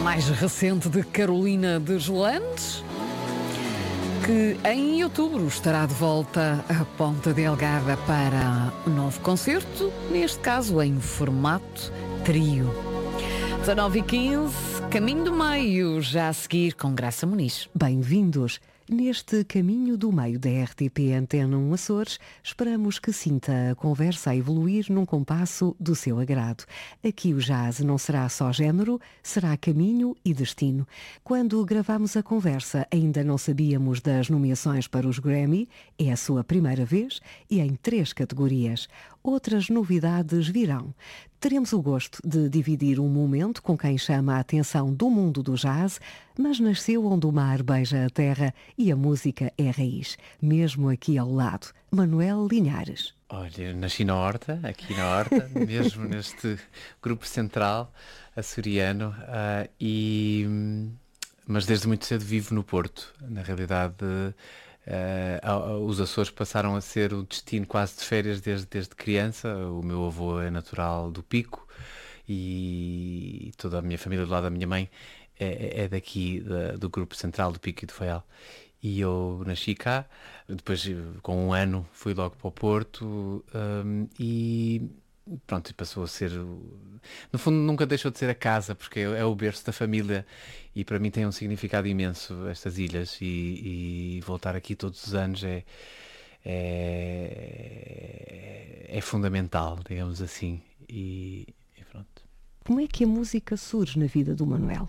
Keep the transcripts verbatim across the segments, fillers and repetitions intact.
mais recente de Carolina Deslandes, que em outubro estará de volta à Ponta Delgada para um novo concerto, neste caso em formato trio. dezanove e quinze, Caminho do Meio, já a seguir com Graça Muniz. Bem-vindos! Neste Caminho do Meio da R T P Antena um Açores, esperamos que sinta a conversa a evoluir num compasso do seu agrado. Aqui o jazz não será só género, será caminho e destino. Quando gravamos a conversa, ainda não sabíamos das nomeações para os Grammy, é a sua primeira vez e em três categorias. Outras novidades virão. Teremos o gosto de dividir um momento com quem chama a atenção do mundo do jazz, mas nasceu onde o mar beija a terra e a música é raiz, mesmo aqui ao lado. Manuel Linhares. Olha, nasci na Horta, aqui na Horta, mesmo neste grupo central açoriano, uh, e, mas desde muito cedo vivo no Porto. Na realidade, uh, os Açores passaram a ser o destino quase de férias desde, desde criança. O meu avô é natural do Pico e toda a minha família do lado da minha mãe é, é daqui, da, do grupo central do Pico e do Faial. E eu nasci cá, depois com um ano fui logo para o Porto, um, e pronto, passou a ser, no fundo nunca deixou de ser a casa, porque é, é o berço da família e para mim tem um significado imenso estas ilhas, e, e voltar aqui todos os anos é, é, é fundamental, digamos assim, e, e pronto. Como é que a música surge na vida do Manuel?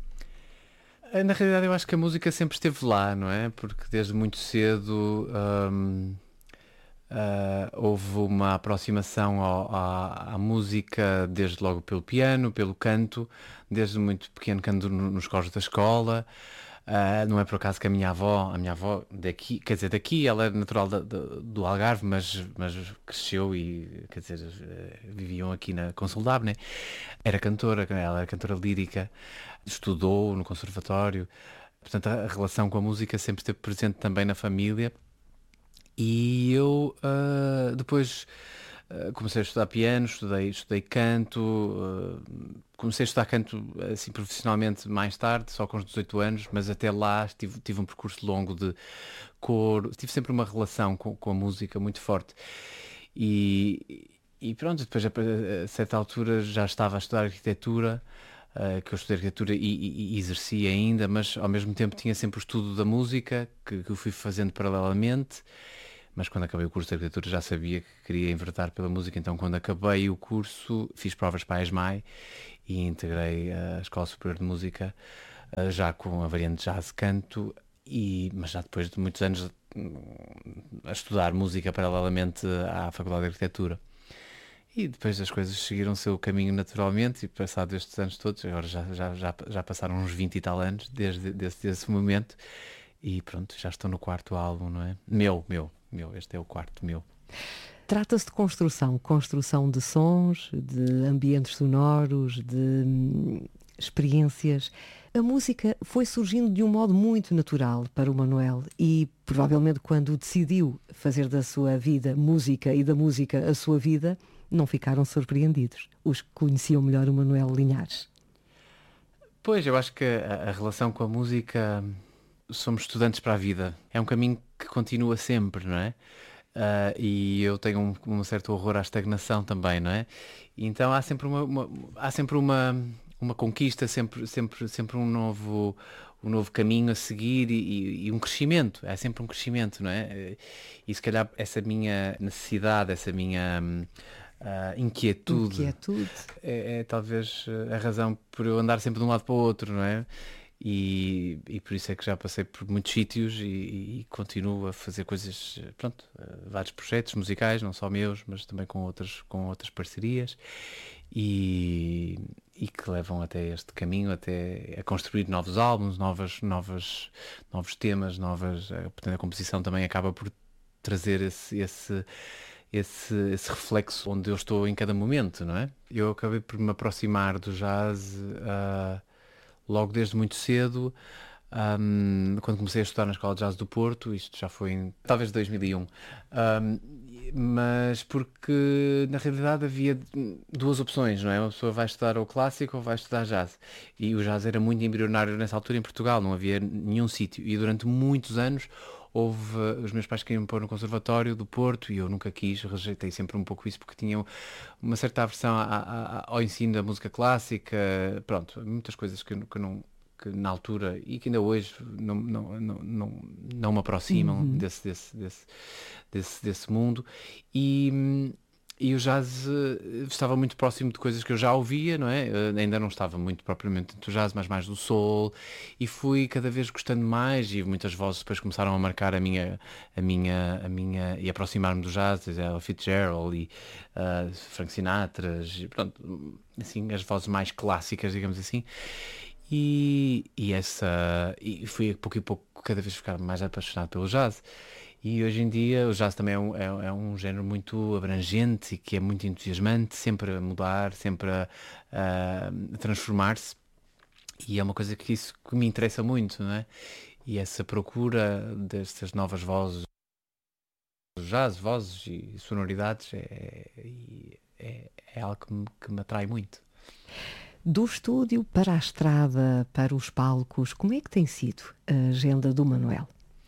Na realidade eu acho que a música sempre esteve lá, não é? Porque desde muito cedo hum, uh, houve uma aproximação ao, à, à música, desde logo pelo piano, pelo canto, desde muito pequeno canto no, nos coros da escola. Uh, não é por acaso que a minha avó, a minha avó daqui, quer dizer, daqui ela é natural da, da, do Algarve, mas, mas cresceu e, quer dizer, viviam aqui na Consoldab, né? Era cantora, ela era cantora lírica, estudou no conservatório, portanto a, a relação com a música sempre esteve presente também na família. E eu uh, depois uh, comecei a estudar piano, estudei, estudei canto, uh, comecei a estudar canto assim profissionalmente mais tarde, só com os dezoito anos, mas até lá tive, tive um percurso longo de coro, tive sempre uma relação com, com a música muito forte. E, e pronto, depois a, a certa altura já estava a estudar arquitetura, Uh, que eu estudei arquitetura e, e, e exerci ainda, mas ao mesmo tempo tinha sempre o estudo da música, que, que eu fui fazendo paralelamente, mas quando acabei o curso de arquitetura já sabia que queria enverdar pela música, então quando acabei o curso fiz provas para a ESMAI e integrei a Escola Superior de Música, uh, já com a variante de jazz canto, e, mas já depois de muitos anos a estudar música paralelamente à Faculdade de Arquitetura. E depois as coisas seguiram o seu caminho naturalmente, e passados estes anos todos, agora já, já, já, já passaram uns vinte e tal anos desde desse, desse momento, e pronto, já estou no quarto álbum, não é? Meu, meu, meu, este é o quarto meu. Trata-se de construção, construção de sons, de ambientes sonoros, de hum, experiências. A música foi surgindo de um modo muito natural para o Manuel e provavelmente quando decidiu fazer da sua vida música e da música a sua vida, não ficaram surpreendidos, os que conheciam melhor o Manuel Linhares. Pois, eu acho que a, a relação com a música, somos estudantes para a vida. É um caminho que continua sempre, não é? Uh, e eu tenho um, um certo horror à estagnação também, não é? E então há sempre uma, uma, há sempre uma, uma conquista, sempre, sempre, sempre um novo, um novo caminho a seguir e, e, e um crescimento. É sempre um crescimento, não é? E se calhar essa minha necessidade, essa minha... Uh, inquietude, inquietude. É, é talvez a razão por eu andar sempre de um lado para o outro, não é? E, e por isso é que já passei por muitos sítios e, e continuo a fazer coisas, pronto, vários projetos musicais, não só meus, mas também com outras, com outras parcerias, e, e que levam até este caminho, até a construir novos álbuns, novas, novas, novos temas, novas, portanto a composição também acaba por trazer esse, esse Esse, esse reflexo onde eu estou em cada momento, não é? Eu acabei por me aproximar do jazz uh, logo desde muito cedo, um, quando comecei a estudar na Escola de Jazz do Porto, isto já foi em talvez dois mil e um, um, mas porque na realidade havia duas opções, não é? Uma pessoa vai estudar o clássico ou vai estudar jazz. E o jazz era muito embrionário nessa altura em Portugal, não havia nenhum sítio. E durante muitos anos houve, os meus pais queriam me pôr no Conservatório do Porto e eu nunca quis, rejeitei sempre um pouco isso porque tinham uma certa aversão a- a- a- ao ensino da música clássica, pronto, muitas coisas que, eu- que eu não que na altura e que ainda hoje não, não, não, não, não me aproximam Uhum. desse, desse, desse, desse, desse mundo e, hum, e o jazz eh, estava muito próximo de coisas que eu já ouvia, não é? Eh, ainda não estava muito propriamente do jazz, mas mais do soul e fui cada vez gostando mais e muitas vozes depois começaram a marcar a minha, a minha, a minha e aproximar-me do jazz, Ella Fitzgerald e ah, Frank Sinatra, e pronto, assim, as vozes mais clássicas, digamos assim. E, e essa e fui a pouco e pouco cada vez ficar mais apaixonado pelo jazz. E hoje em dia o jazz também é um, é, é um género muito abrangente e que é muito entusiasmante, sempre a mudar, sempre a, a- a transformar-se. E é uma coisa que isso que me interessa muito, não é? E essa procura destas novas vozes, do jazz, vozes e sonoridades é, é, é, é algo que me, que me atrai muito. Do estúdio para a estrada, para os palcos, como é que tem sido a agenda do Manuel?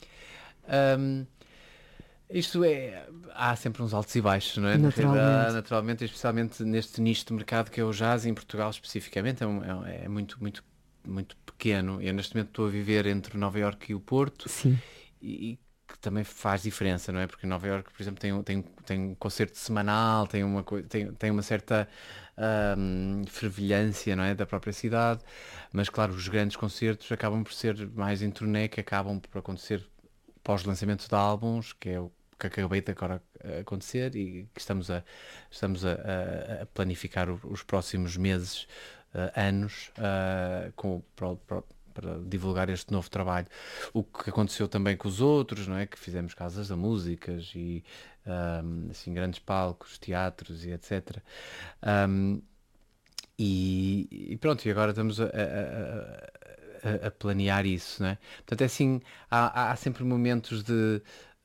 Ahm, Isto é, há sempre uns altos e baixos, não é? Na realidade, Naturalmente. naturalmente, especialmente neste nicho de mercado que é o jazz em Portugal especificamente, é, um- é um- é muito, muito, muito pequeno. Eu neste momento estou a viver entre Nova Iorque e o Porto Sim. e, e que também faz diferença, não é? Porque Nova Iorque, por exemplo, tem, um- tem, um- tem um concerto semanal, tem uma, coi- tem, tem uma certa ahm, fervilhância, não é? Da própria cidade, mas claro, os grandes concertos acabam por ser mais em turnê, que acabam por acontecer pós-lançamento de álbuns, que é o que acabei de agora a acontecer e que estamos a, estamos a, a- a planificar o- os próximos meses, eh, anos, eh, com, o- para, para- para divulgar este novo trabalho. O que aconteceu também com os outros, não é? Que fizemos casas de músicas e ahm, assim, grandes palcos, teatros e etcétera. Ahm, e, e pronto, e agora estamos a, a- a- a- a planear isso, né? Portanto, é assim, há, há sempre momentos de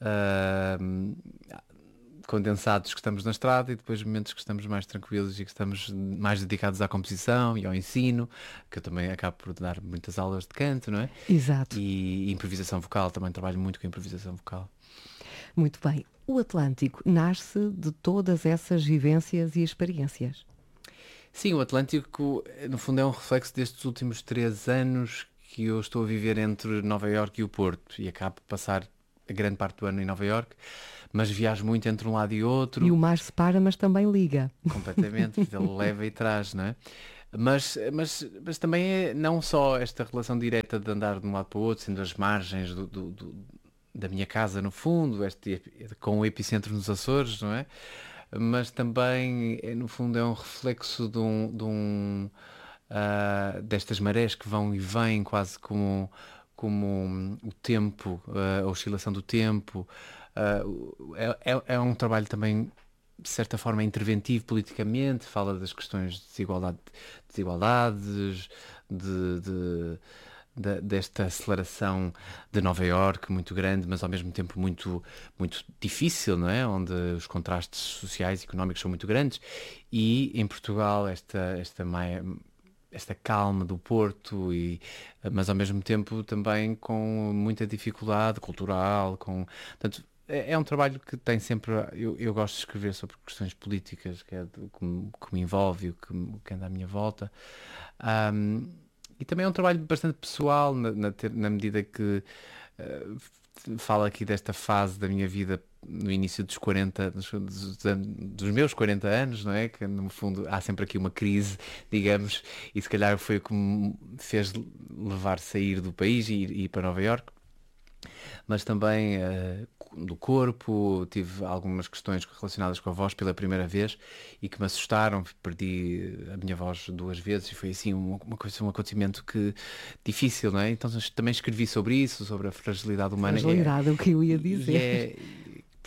ahm, condensados que estamos na estrada e depois momentos que estamos mais tranquilos e que estamos mais dedicados à composição e ao ensino, que eu também acabo por dar muitas aulas de canto, não é? Exato. E improvisação vocal, também trabalho muito com improvisação vocal. Muito bem. O Atlântico nasce de todas essas vivências e experiências. Sim, o Atlântico, no fundo, é um reflexo destes últimos três anos que eu estou a viver entre Nova Iorque e o Porto e acabo de passar a grande parte do ano em Nova Iorque, mas viajo muito entre um lado e outro, E o mar separa, mas também liga. completamente, porque ele leva e traz, não é? Mas, mas, mas também é não só esta relação direta de andar de um lado para o outro, sendo as margens do, do- do- da minha casa, no fundo, este, ep- com o epicentro nos Açores, não é? Mas também, é, no fundo, é um reflexo de um, de um, ah, destas marés que vão e vêm quase como, como hum, o tempo, ah, a oscilação do tempo. Ah, o- é, é, é um trabalho também, de certa forma, interventivo politicamente, fala das questões de desigualdade, desigualdades, de, de- da- desta aceleração de Nova Iorque muito grande, mas ao mesmo tempo muito, muito difícil, não é? Onde os contrastes sociais e económicos são muito grandes. E em Portugal, esta, esta, mai- esta calma do Porto, e, mas ao mesmo tempo também com muita dificuldade cultural, com, portanto, é é um trabalho que tem sempre. Eu, eu gosto de escrever sobre questões políticas, que é do que me, que me envolve, o que, me- o que anda à minha volta. Ahm, e também é um trabalho bastante pessoal, na, na ter- na medida que eh, f- falo aqui desta fase da minha vida no início dos quarenta, dos, dos an- dos meus quarenta anos, não é? Que no fundo há sempre aqui uma crise, digamos, e se calhar foi o que me fez levar a sair do país e ir, ir para Nova Iorque, mas também eh, do corpo, tive algumas questões relacionadas com a voz pela primeira vez e que me assustaram, perdi a minha voz duas vezes e foi assim uma, uma coisa, um acontecimento que difícil, não é? Então também escrevi sobre isso, sobre a fragilidade humana. Fragilidade, é o que eu ia E dizer. é,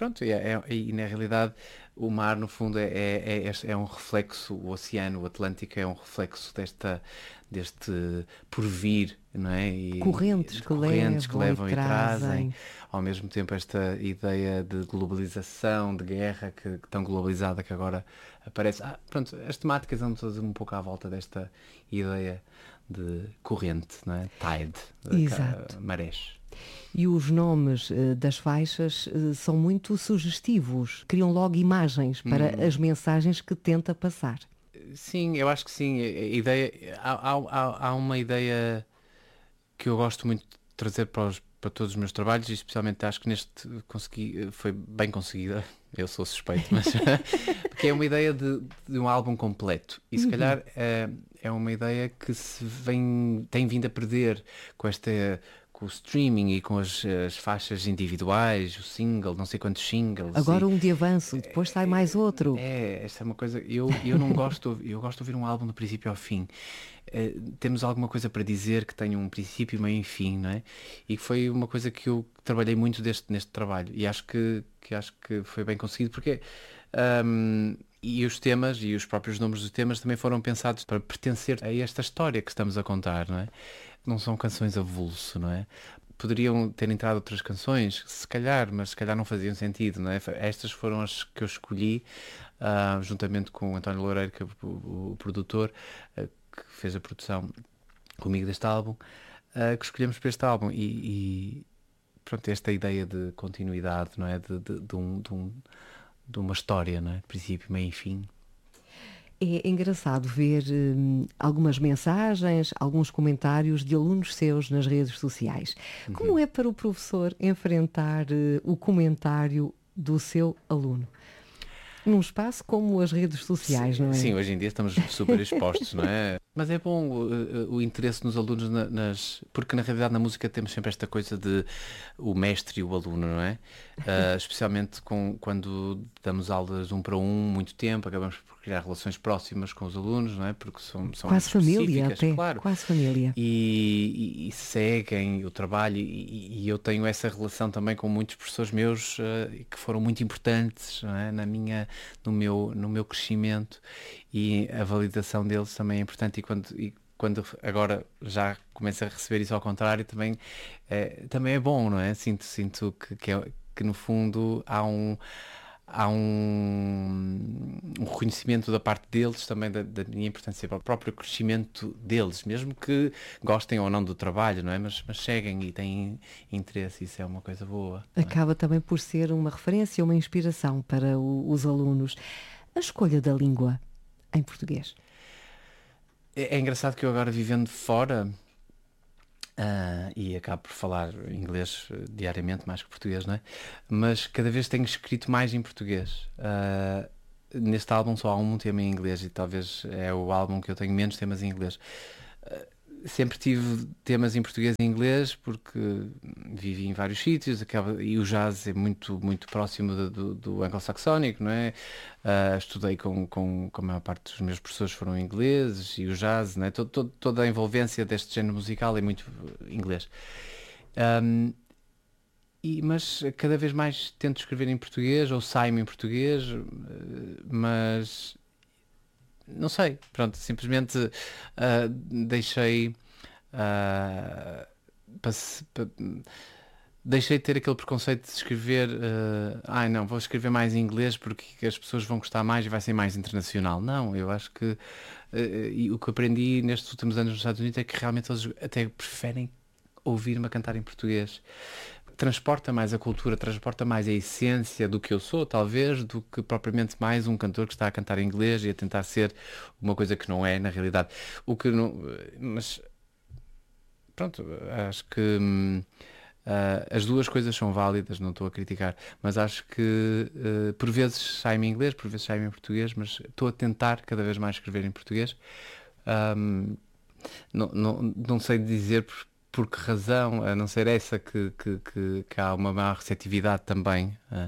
pronto, é, é, e na realidade o mar no fundo é, é, é, é um reflexo, o oceano, o Atlântico é um reflexo desta, deste porvir, não é? E, correntes, e, que, correntes levam que levam e e trazem. trazem. Ao mesmo tempo esta ideia de globalização, de guerra, que, que tão globalizada que agora aparece. Ah, pronto, as temáticas andam todas um pouco à volta desta ideia de corrente, não é? Tide, Exato. marés. E os nomes uh, das faixas uh, são muito sugestivos, criam logo imagens para hum. as mensagens que tenta passar. Sim, eu acho que sim. A ideia, há, há, há uma ideia que eu gosto muito de trazer para, os, para todos os meus trabalhos, e especialmente acho que neste consegui, foi bem conseguida. Eu sou suspeito, mas porque é uma ideia de, de um álbum completo. E se uhum. calhar é, é uma ideia que se vem, tem vindo a perder com esta com o streaming e com as, as faixas individuais, o single, não sei quantos singles. Agora e, um de avanço, depois sai mais outro. É, esta é uma coisa, eu, eu não gosto, eu gosto de ouvir um álbum do princípio ao fim. Uh, temos alguma coisa para dizer que tenha um princípio, meio e fim, não é? E foi uma coisa que eu trabalhei muito deste, neste trabalho, e acho que, que, acho que foi bem conseguido, porque um, e os temas e os próprios nomes dos temas também foram pensados para pertencer a esta história que estamos a contar, não é? Não são canções avulso, não é? Poderiam ter entrado outras canções, se calhar, mas se calhar não faziam sentido, não é? Estas foram as que eu escolhi, uh, juntamente com o António Loureiro, que é o, o, o produtor, uh, que fez a produção comigo deste álbum, uh, que escolhemos para este álbum. E, e pronto, esta ideia de continuidade, não é? De, de, de, um, de, um, de uma história, não é? De princípio, meio e fim. É engraçado ver hum, algumas mensagens, alguns comentários de alunos seus nas redes sociais. Uhum. Como é para o professor enfrentar uh, o comentário do seu aluno? Num espaço como as redes sociais, sim, não é? Sim, hoje em dia estamos super expostos, não é? Mas é bom o, o interesse nos alunos, na, nas, porque na realidade na música temos sempre esta coisa de o mestre e o aluno, não é? Uh, especialmente com, quando damos aulas um para um muito tempo, acabamos por criar relações próximas com os alunos, não é? Porque são, são quase família até, claro. Quase família. E, e, e seguem o trabalho, e, e eu tenho essa relação também com muitos professores meus uh, que foram muito importantes, não é? Na minha, no meu, no meu crescimento, e a validação deles também é importante. E quando, e quando agora já começo a receber isso ao contrário, também é, também é bom, não é? Sinto, sinto que, que, é, que no fundo há um há um, um reconhecimento da parte deles também da, da minha importância para o próprio crescimento deles, mesmo que gostem ou não do trabalho, não é? Mas, mas seguem e têm interesse, isso é uma coisa boa. Acaba também por ser uma referência, uma inspiração para o, os alunos. A escolha da língua em português. É, é engraçado que eu agora, vivendo fora, Uh, e acabo por falar inglês uh, diariamente, mais que português, não é? Mas cada vez tenho escrito mais em português. Uh, neste álbum só há um tema em inglês, e talvez é o álbum que eu tenho menos temas em inglês. Uh, sempre tive temas em português e em inglês, porque vivi em vários sítios, acaba, e o jazz é muito, muito próximo do, do, do anglo-saxónico, não é? Uh, estudei com, com, com a maior parte dos meus professores foram ingleses, e o jazz, não é? Todo, todo, toda a envolvência deste género musical é muito inglês. Um, e, mas cada vez mais tento escrever em português, ou saio em português, mas não sei, pronto, simplesmente uh, deixei uh, passe, pa, deixei de ter aquele preconceito de escrever uh, ai não, vou escrever mais em inglês porque as pessoas vão gostar mais e vai ser mais internacional. Não, eu acho que uh, e o que aprendi nestes últimos anos nos Estados Unidos é que realmente eles até preferem ouvir-me a cantar em português. Transporta mais a cultura, transporta mais a essência do que eu sou, talvez, do que propriamente mais um cantor que está a cantar em inglês e a tentar ser uma coisa que não é, na realidade. O que não... Mas, pronto, acho que hum, uh, as duas coisas são válidas, não estou a criticar, mas acho que uh, por vezes sai-me em inglês, por vezes sai-me em português, mas estou a tentar cada vez mais escrever em português. Um, não, não, não sei dizer por Por que razão, a não ser essa, que, que, que, que há uma maior receptividade também. É?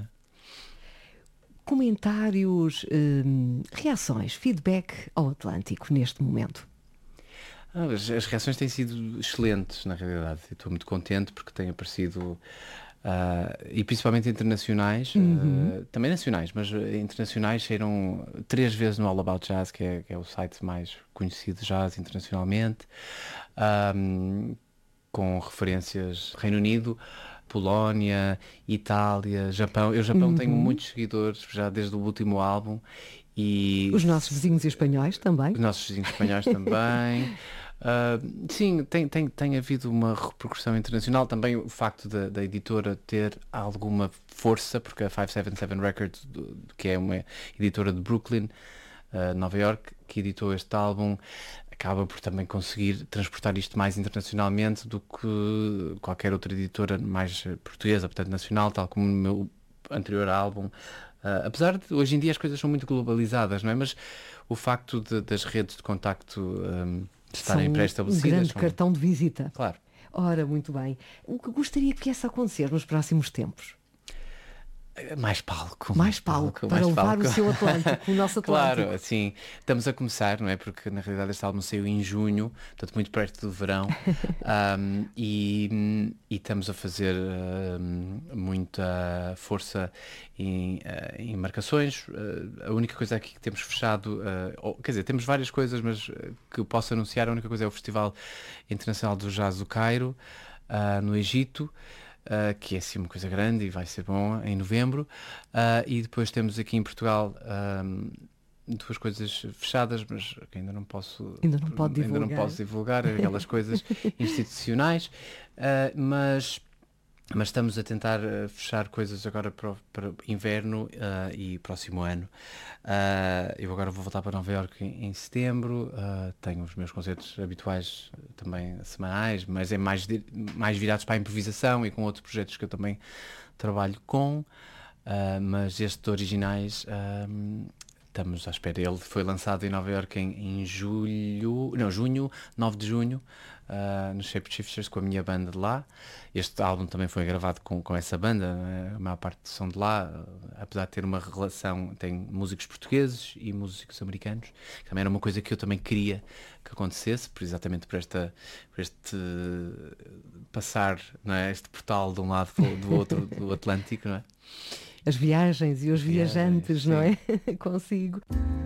Comentários, hum, reações, feedback ao Atlântico neste momento? Ah, as, as reações têm sido excelentes, na realidade. Estou muito contente porque têm aparecido Uh, e principalmente internacionais, Uhum. uh, também nacionais, mas internacionais saíram três vezes no All About Jazz, que é, que é o site mais conhecido de jazz internacionalmente, um, com referências Reino Unido, Polónia, Itália, Japão. Eu, Japão, tenho Uhum. muitos seguidores já desde o último álbum. E Os nossos vizinhos espanhóis também. os nossos vizinhos espanhóis também. Uh, sim, tem, tem, tem havido uma repercussão internacional. Também o facto da, da editora ter alguma força, porque a quinhentos e setenta e sete Records, do- que é uma editora de Brooklyn, uh, Nova York, que editou este álbum, acaba por também conseguir transportar isto mais internacionalmente do que qualquer outra editora mais eh, portuguesa, portanto nacional, tal como no meu anterior álbum. Uh, apesar de hoje em dia as coisas são muito globalizadas, não é? Mas o facto de- das redes de contacto um, estarem São um pré-estabelecidas. grande são- cartão de visita. Claro. Ora, muito bem. O que gostaria que viesse a acontecer nos próximos tempos? Mais palco. Mais palco, para mais levar palco. o seu Atlântico, o nosso Atlântico. Claro, assim, estamos a começar, não é? Porque na realidade este álbum saiu em junho, portanto muito perto do verão, um, e, e estamos a fazer um, muita força em, uh, em marcações. Uh, a única coisa aqui que temos fechado, uh, ou, quer dizer, temos várias coisas, mas uh, que eu posso anunciar, a única coisa é o Festival Internacional do Jazz do Cairo, uh, no Egito. Uh, que é assim uma coisa grande e vai ser bom em novembro. Uh, e depois temos aqui em Portugal um, duas coisas fechadas, mas que ainda não posso Ainda não pode ainda não divulgar. posso divulgar aquelas coisas institucionais, uh, mas mas estamos a tentar uh, fechar coisas agora para, o- para o inverno uh, e próximo ano. Uh, eu agora vou voltar para Nova Iorque em, em setembro. Uh, tenho os meus concertos habituais uh, também semanais, mas é mais, di- mais virados para a improvisação e com outros projetos que eu também trabalho com. Uh, mas estes de originais, um, estamos à espera. Ele foi lançado em Nova Iorque em, em julho, não, junho, nove de junho, uh, no Shape Shifters com a minha banda de lá. Este álbum também foi gravado com, com essa banda, né? A maior parte são de lá, uh, apesar de ter uma relação, tem músicos portugueses e músicos americanos, que também era uma coisa que eu também queria que acontecesse, por exatamente por esta, por este uh, passar, não é? Este portal de um lado para o- do outro do Atlântico, não é? As viagens e os As viagens, viajantes, não é? Consigo.